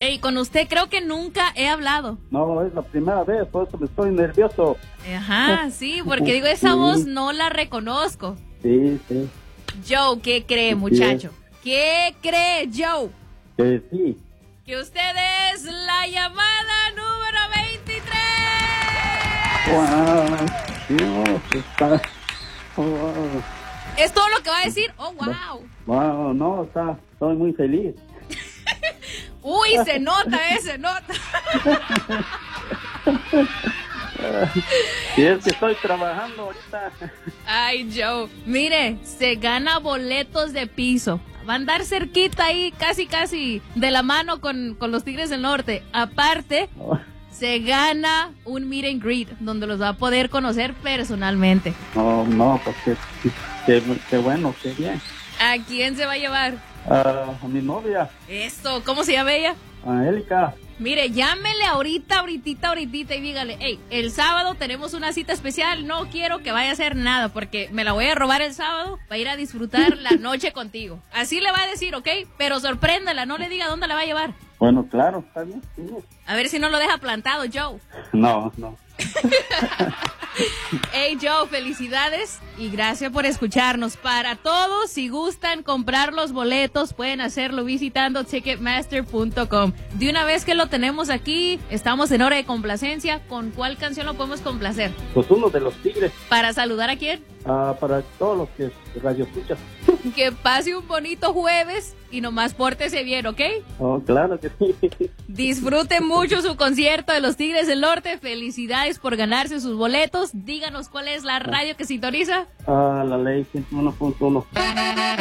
Ey, con usted creo que nunca he hablado. No, es la primera vez, por eso me estoy nervioso. Ajá, sí, porque digo, esa voz no la reconozco. Sí, sí. Joe, ¿qué cree, muchacho? ¿Qué cree, Joe? Que sí. Que usted es la llamada número 23. Wow, Dios, está... Wow. ¿Es todo lo que va a decir? Oh, wow. Wow, no, estoy muy feliz. Uy, se nota, se nota. Y es que estoy trabajando ahorita. Ay, Joe, mire, se gana boletos de piso. Va a andar cerquita ahí, casi de la mano con los Tigres del Norte. Aparte, se gana un meet and greet donde los va a poder conocer personalmente. No, pues qué bueno, qué bien. ¿A quién se va a llevar? A mi novia. Eso, ¿cómo se llama ella? Angélica. Mire, llámele ahorita y dígale, hey, el sábado tenemos una cita especial, no quiero que vaya a hacer nada porque me la voy a robar el sábado para ir a disfrutar la noche contigo. Así le va a decir, ¿ok? Pero sorpréndala, no le diga dónde la va a llevar. Bueno, claro, está bien. Sí. A ver si no lo deja plantado, Joe. No. Hey, Joe, felicidades y gracias por escucharnos. Para todos, si gustan comprar los boletos, pueden hacerlo visitando Ticketmaster.com. De una vez que lo tenemos aquí, estamos en hora de complacencia. ¿Con cuál canción lo podemos complacer? Pues uno de los Tigres. ¿Para saludar a quién? Para todos los que radio escuchan. Que pase un bonito jueves y nomás pórtese bien, ¿ok? Oh, claro que sí. Disfruten mucho su concierto de los Tigres del Norte. Felicidades por ganarse sus boletos. Díganos cuál es la radio que sintoniza. La ley 101.1.